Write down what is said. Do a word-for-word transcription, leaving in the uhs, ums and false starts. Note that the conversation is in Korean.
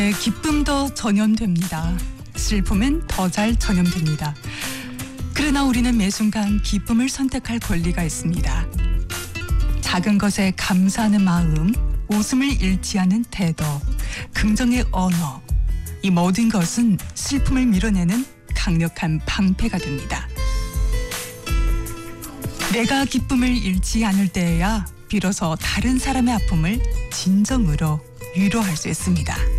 네, 기쁨도 전염됩니다. 슬픔은 더 잘 전염됩니다. 그러나 우리는 매 순간 기쁨을 선택할 권리가 있습니다. 작은 것에 감사하는 마음, 웃음을 잃지 않은 태도, 긍정의 언어, 이 모든 것은 슬픔을 밀어내는 강력한 방패가 됩니다. 내가 기쁨을 잃지 않을 때에야 비로소 다른 사람의 아픔을 진정으로 위로할 수 있습니다.